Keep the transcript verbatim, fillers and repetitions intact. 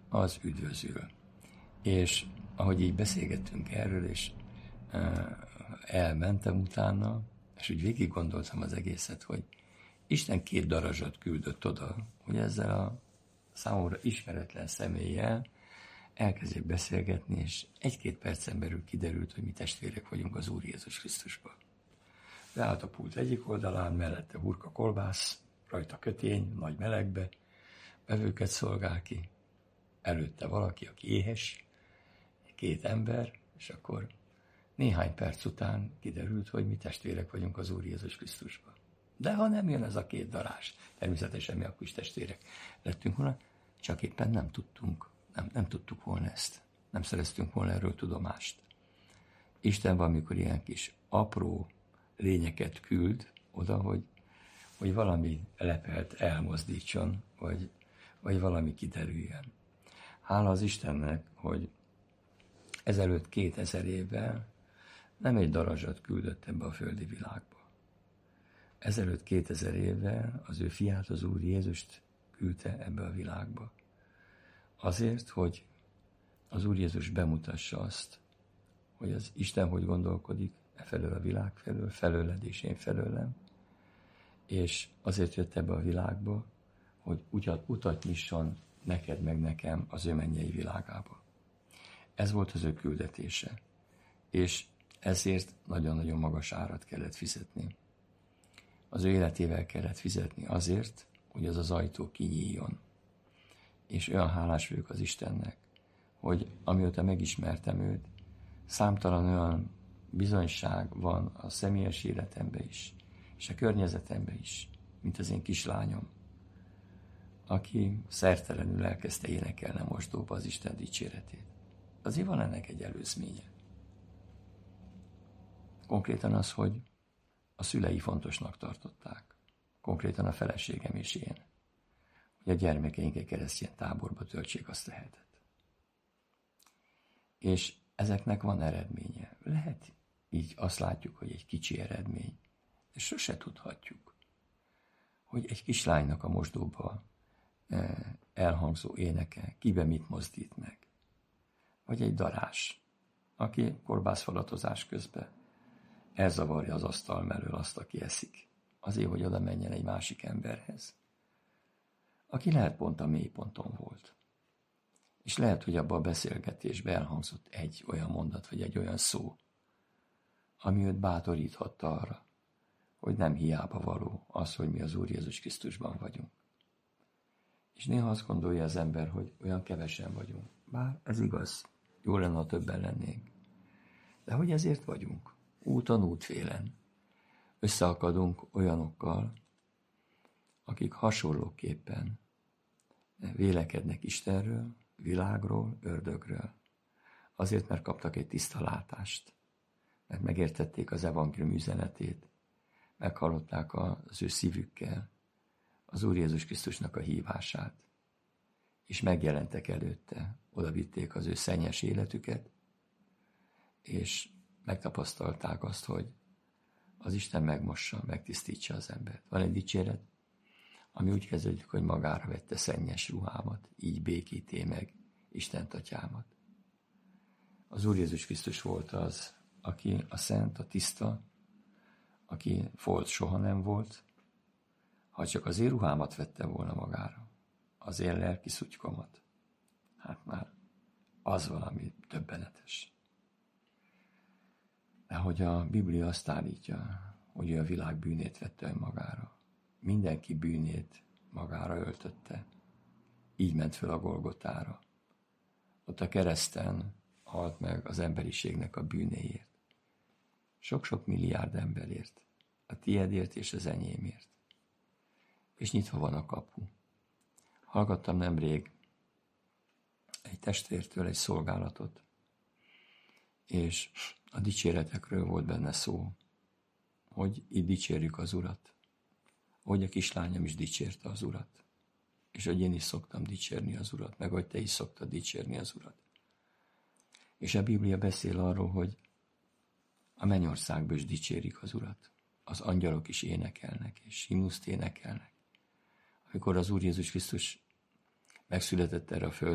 az üdvözül. És ahogy így beszélgettünk erről, és elmentem utána, és úgy végig gondoltam az egészet, hogy Isten két darazsat küldött oda, hogy ezzel a számomra ismeretlen személlyel elkezdjek beszélgetni, és egy-két percen belül kiderült, hogy mi testvérek vagyunk az Úr Jézus Krisztusban. Beállt a pult egyik oldalán, mellette hurka kolbász, rajta kötény, nagy melegbe, vevőket szolgál ki, előtte valaki, aki éhes, két ember, és akkor néhány perc után kiderült, hogy mi testvérek vagyunk az Úr Jézus Krisztusban. De ha nem jön ez a két darázs, természetesen mi akkor is testvérek lettünk volna, csak éppen nem tudtunk, nem, nem tudtuk volna ezt. Nem szereztünk volna erről tudomást. Isten valamikor ilyen kis apró lényeket küld oda, hogy, hogy valami lepelt elmozdítson, vagy, vagy valami kiderüljön. Hála az Istennek, hogy ezelőtt kétezer évvel nem egy darazsat küldött ebbe a földi világba. Ezelőtt kétezer évvel az ő fiát, az Úr Jézust küldte ebbe a világba. Azért, hogy az Úr Jézus bemutassa azt, hogy az Isten hogy gondolkodik e felől a világ felől, felőled és én felőlem, és azért jött ebbe a világba, hogy utat, utat nyisson neked meg nekem az ő mennyei világába. Ez volt az ő küldetése, és ezért nagyon-nagyon magas árat kellett fizetni. Az ő életével kellett fizetni azért, hogy az az ajtó kinyíljon. És olyan hálás vagyok az Istennek, hogy amióta megismertem őt, számtalan olyan bizonyság van a személyes életemben is, és a környezetemben is, mint az én kislányom, aki szertelenül elkezdte énekelni a mosdóba az Isten dicséretét. Azért van ennek egy előzménye. Konkrétan az, hogy a szülei fontosnak tartották. Konkrétan a feleségem és én. Hogy a gyermekeink egy keresztény táborba töltsék azt a hetet. És ezeknek van eredménye. Lehet így azt látjuk, hogy egy kicsi eredmény, de sose tudhatjuk, hogy egy kislánynak a mosdóba elhangzó éneke kibe mit mozdít meg. Vagy egy darás, aki korbászfalatozás közben elzavarja az asztal mellől azt, aki eszik, azért, hogy oda menjen egy másik emberhez, aki lehet pont a mélyponton volt. És lehet, hogy abban a beszélgetésben elhangzott egy olyan mondat, vagy egy olyan szó, ami őt bátoríthatta arra, hogy nem hiába való az, hogy mi az Úr Jézus Krisztusban vagyunk. És néha azt gondolja az ember, hogy olyan kevesen vagyunk. Bár ez igaz, jó lenne, ha többen lennénk. De hogy ezért vagyunk? Úton, útfélen. Összeakadunk olyanokkal, akik hasonlóképpen vélekednek Istenről, világról, ördögről. Azért, mert kaptak egy tiszta látást, mert megértették az evangélium üzenetét, meghallották az ő szívükkel az Úr Jézus Krisztusnak a hívását, és megjelentek előtte, oda vitték az ő szennyes életüket, és megtapasztalták azt, hogy az Isten megmossa, megtisztítsa az embert. Van egy dicséret, ami úgy kezdődik, hogy magára vette szennyes ruhámat, így békíté meg Istent atyámat. Az Úr Jézus Krisztus volt az, aki a szent, a tiszta, aki folt soha nem volt, ha csak az én ruhámat vette volna magára, az én lelki szutykomat, hát már az valami döbbenetes. De hogy a Biblia azt állítja, hogy ő a világ bűnét vette önmagára, mindenki bűnét magára öltötte, így ment föl a Golgotára. Ott a kereszten halt meg az emberiségnek a bűnéért. Sok-sok milliárd emberért, a tiédért és az enyémért. És nyitva van a kapu. Hallgattam nemrég egy testvértől egy szolgálatot, és a dicséretekről volt benne szó, hogy itt dicsérjük az Urat, hogy a kislányom is dicsérte az Urat, és hogy én is szoktam dicsérni az Urat, meg hogy te is szoktad dicsérni az Urat. És a Biblia beszél arról, hogy a mennyországban is dicsérik az Urat. Az angyalok is énekelnek, és himnuszt énekelnek. Amikor az Úr Jézus Krisztus megszületett erre a földre,